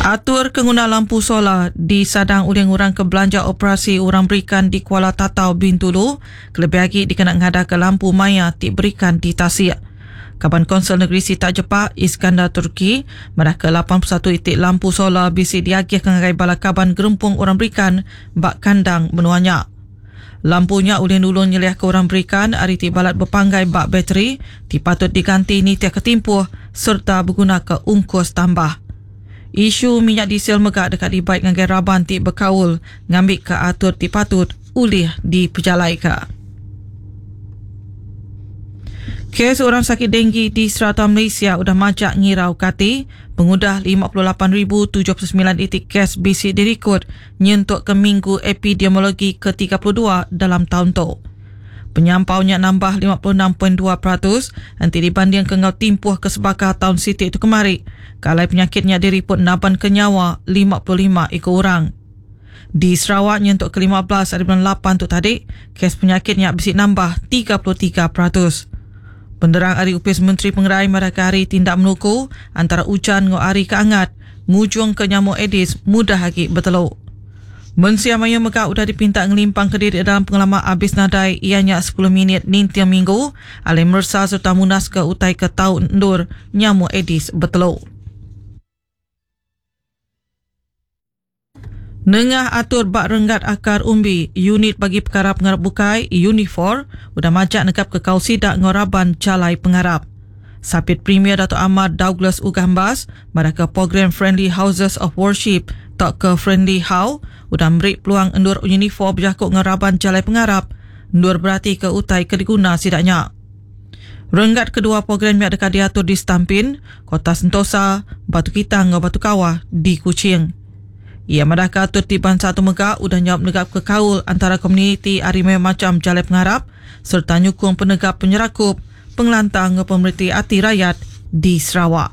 Atur pengguna lampu solar di sadang urang-urang ke belanja operasi orang berikan di Kuala Tatau, Bintulu, kelebih lagi dikena ngada ke lampu maya berikan di Tasik. Kaban Konsel Negeri Sita Jepak Iskandar Turki merah ke 81 itik lampu solar bisi diagih kengagai bala kaban gerempung orang berikan bak kandang menuanya. Lampunya ulin ulun nyeliah ke orang berikan hari ti balat berpanggai bak bateri dipatut diganti ni tiap ketimpuh serta berguna ke ungkus tambah. Isu minyak diesel megak dekat di baik ngagai raban ti berkaul ngambil ke atur ti patut ulih di pejalai ke. Kes orang sakit denggi di serata Malaysia udah majak ngirau kati pengudah 58,079 itik kes bisi dirikut nyentuk ke minggu epidemiologi ke-32 dalam tahun tu. Penyampaunya nambah 56.2% nanti dibanding ke ngau timpuh ke sebakar tahun siti itu kemari. Kalai penyakitnya diriput naban ke nyawa 55 ekor orang. Di Sarawak nyentuk ke-15 hari bulan 8 tu tadi, kes penyakitnya bisik nambah 33%. Penderang Ari Upis Menteri Pengerai mereka hari tindak menuku antara hujan ngau hari keangat, ngujung ke nyamuk Aedes mudah lagi berteluk. Mensia Maya Megak sudah dipinta ngelimpang ke diri dalam pengalaman habis nadai ianya 10 minit nintiang minggu alih mersa serta munas ke utai ke tahun endur nyamuk Aedes berteluk. Nengah atur bak renggat akar umbi, unit bagi perkara pengarap bukai, Unifor, sudah majak nekap ke kau sidak ngoraban calai pengarap. Sapit Premier Dato' Ahmad Douglas Ugambas, pada ke program Friendly Houses of Worship, tak ke Friendly How, sudah memberi peluang endur Unifor berjakuk ngoraban calai pengarap, endur berarti ke utai ke diguna sidaknya. Renggat kedua program yang dekat diatur di Stampin, Kota Sentosa, Batu Kitang, Batu Kawah, di Kuching. Ia madaka atur tiban satu megak udah nyawab negap ke kaul antara komuniti arimai macam jalai pengarap serta nyukung penegap penyerakup pengelantang pemerintah hati rakyat di Sarawak.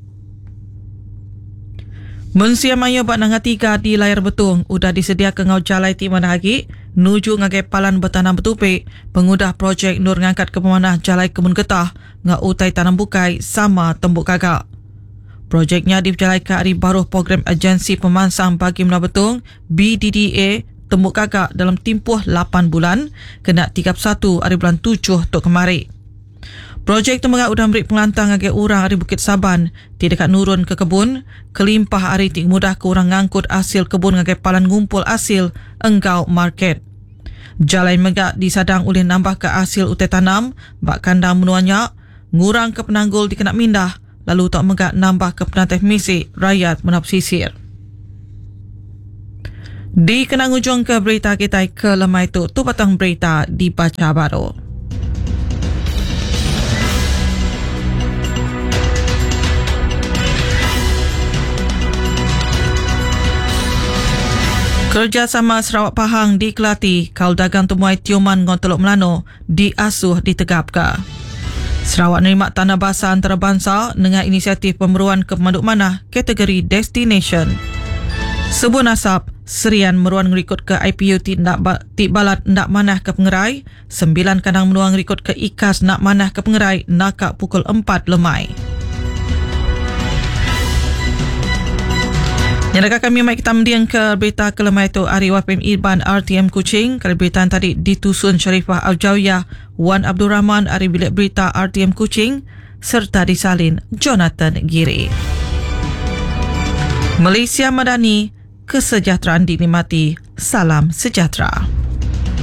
Mensia Maya bak nanga 3 di layar betung udah disedia ke ngau jalai ti mana lagi nuju ngagai palan bertanam betupik pengudah projek nur ngangkat ke pemanah jalai kebun getah ngau utai tanam bukai sama tembuk gagak. Projeknya diperjalankan hari baru program agensi pemansang bagi menara betung BDDA tembuk gagak dalam tempoh 8 bulan kena 31 hari bulan 7 tok kemari. Projek tu mengat udah beri pengelantang bagi orang hari Bukit Saban di dekat nurun ke kebun kelimpah hari tik mudah ke orang ngangkut hasil kebun bagi palan ngumpul hasil enggau market. Jalan megak disadang oleh nambah ke hasil utai tanam bak kandang menuanya ngurang ke penanggul dikena mindah lalu tak megak nambah ke penantih misi rakyat menapsisir. Di kenang ujung ke berita kita ke lemah itu, tu patang berita dibaca baru. Kerjasama Sarawak Pahang di Kelati, kaul dagang temuai tiuman ngon Teluk Melano diasuh ditegapkan. Sarawak nerima tanah basah antarabangsa dengan inisiatif pemeruan ke pemaduk manah kategori destination. Sebuah nasab, Serian meruan ngerikut ke IPU tik balat nak manah ke Pengerai, 9 kadang meruang ngerikut ke IKAS nak manah ke Pengerai nakak pukul 4 lemai. Yang dekat kami mai kita mendiang ke berita ke lemai itu Ari Wapim Irban RTM Kuching. Kali berita tadi ditusun Sharifah Al-Jawiyah, Wan Abdul Rahman Ari bilik berita RTM Kuching serta disalin Jonathan Giri. Malaysia Madani, kesejahteraan dinikmati. Salam sejahtera.